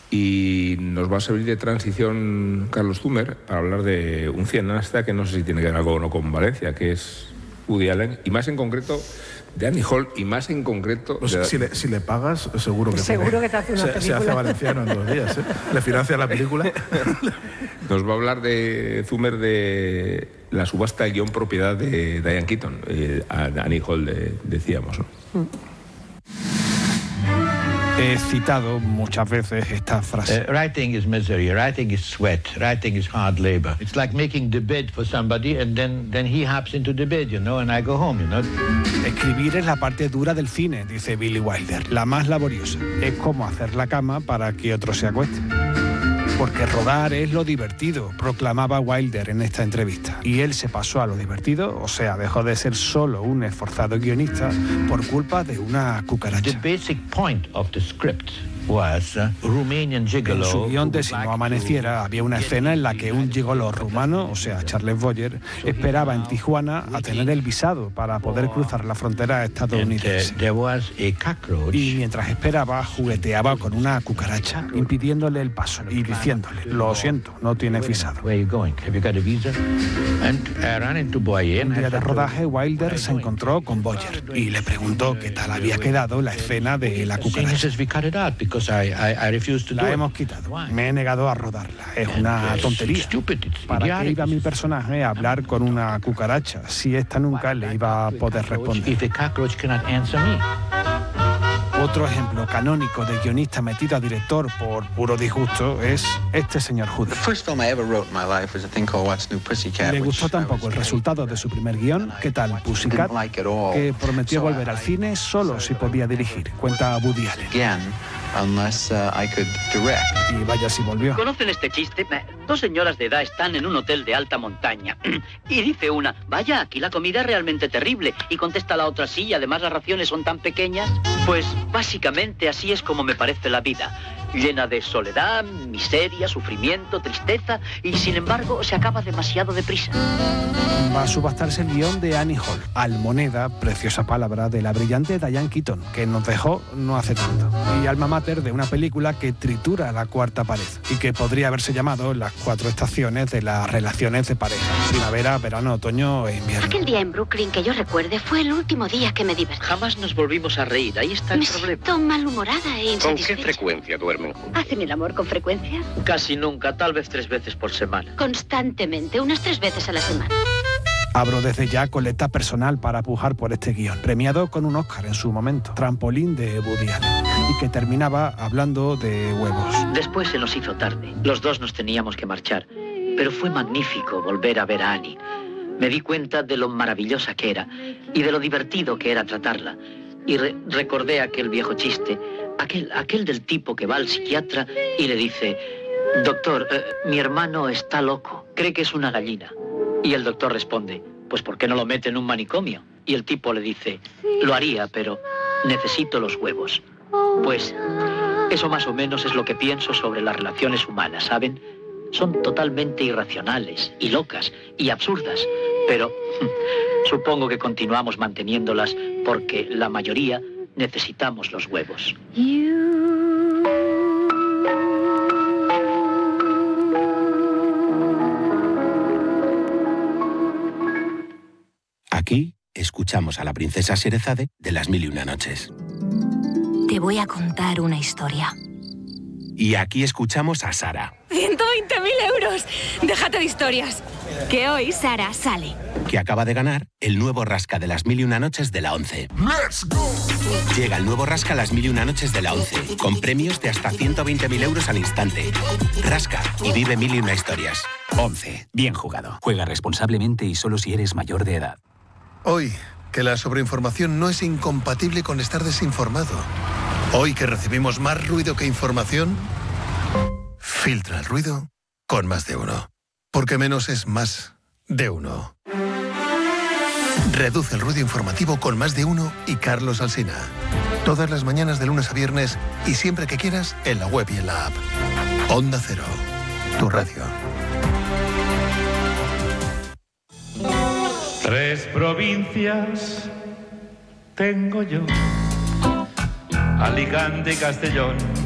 Y nos va a servir de transición Carlos Zumer para hablar de un cineasta que no sé si tiene que ver algo o no con Valencia, que es Woody Allen, y más en concreto de Annie Hall, y más en concreto... Pues si le pagas, seguro que te hace una película. Se hace valenciano en 2 días, ¿eh? Le financia la película. Nos va a hablar de Zumer de la subasta de guión propiedad de Diane Keaton, Annie Hall decíamos, ¿no? He citado muchas veces esta frase. Writing is misery, writing is sweat, writing is hard labor. It's like making the bed for somebody and then he hops into the bed, you know, and I go home, you know. Escribir es la parte dura del cine, dice Billy Wilder, la más laboriosa. Es como hacer la cama para que otro se acueste. Porque rodar es lo divertido, proclamaba Wilder en esta entrevista. Y él se pasó a lo divertido, o sea, dejó de ser solo un esforzado guionista por culpa de una cucaracha. The basic point of the script was Romanian gigolo. En su guión de Si no amaneciera había una escena en la que un gigolo rumano, o sea, Charles Boyer, esperaba en Tijuana a tener el visado para poder cruzar la frontera estadounidense. Y mientras esperaba, jugueteaba con una cucaracha, impidiéndole el paso y diciéndole: lo siento, no tienes visado. Un día de rodaje, Wilder se encontró con Boyer y le preguntó qué tal había quedado la escena de la cucaracha. La hemos quitado. Me he negado a rodarla. Es una tontería. ¿Para qué iba mi personaje a hablar con una cucaracha si esta nunca le iba a poder responder? Otro ejemplo canónico de guionista metido a director por puro disgusto es este señor Hood. Le gustó tampoco el resultado de su primer guión, ¿Qué tal, Pussycat?, que prometió volver al cine solo si podía dirigir, cuenta Woody Allen. Y vaya si volvió. ¿Conocen este chiste? 2 señoras de edad están en un hotel de alta montaña y dice una: vaya, aquí la comida es realmente terrible. Y contesta la otra: sí, además las raciones son tan pequeñas. Pues básicamente así es como me parece la vida, llena de soledad, miseria, sufrimiento, tristeza, y sin embargo se acaba demasiado deprisa. Va a subastarse el guión de Annie Hall, Almoneda, preciosa palabra, de la brillante Diane Keaton, que nos dejó no hace tanto, y alma mater de una película que tritura la cuarta pared y que podría haberse llamado Las 4 estaciones de las relaciones de pareja: primavera, verano, otoño e invierno. Aquel día en Brooklyn que yo recuerde fue el último día que me divertí. Jamás nos volvimos a reír, ahí está el problema. Me siento malhumorada e insatisfecha. ¿Con qué frecuencia duermen? ¿Hacen el amor con frecuencia? Casi nunca, tal vez 3 veces por semana. Constantemente, unas 3 veces a la semana. Abro desde ya coleta personal para pujar por este guión, premiado con un Oscar en su momento, Trampolín de Woody Allen, y que terminaba hablando de huevos. Después se nos hizo tarde, los 2 nos teníamos que marchar, pero fue magnífico volver a ver a Annie. Me di cuenta de lo maravillosa que era y de lo divertido que era tratarla. Y recordé aquel viejo chiste, aquel del tipo que va al psiquiatra y le dice: doctor, mi hermano está loco, cree que es una gallina. Y el doctor responde: pues ¿por qué no lo mete en un manicomio? Y el tipo le dice: lo haría, pero necesito los huevos. Pues eso más o menos es lo que pienso sobre las relaciones humanas, ¿saben? Son totalmente irracionales y locas y absurdas, pero supongo que continuamos manteniéndolas porque la mayoría necesitamos los huevos. Aquí escuchamos a la princesa Sherezade de Las 1001 noches. Te voy a contar una historia. Y aquí escuchamos a Sara, 120.000 euros. Déjate de historias. Que hoy Sara sale. que acaba de ganar el nuevo rasca de Las 1001 noches de la 11. ¡Let's go! Llega el nuevo rasca Las 1001 noches de la 11, con premios de hasta 120.000 euros al instante. Rasca y vive 1001 historias. 11. Bien jugado. Juega responsablemente y solo si eres mayor de edad. Hoy, que la sobreinformación no es incompatible con estar desinformado. Hoy que recibimos más ruido que información, filtra el ruido con Más de Uno. Porque menos es más de uno. Reduce el ruido informativo con Más de Uno y Carlos Alsina. Todas las mañanas de lunes a viernes y siempre que quieras en la web y en la app. Onda Cero, tu radio. 3 provincias tengo yo: Alicante y Castellón.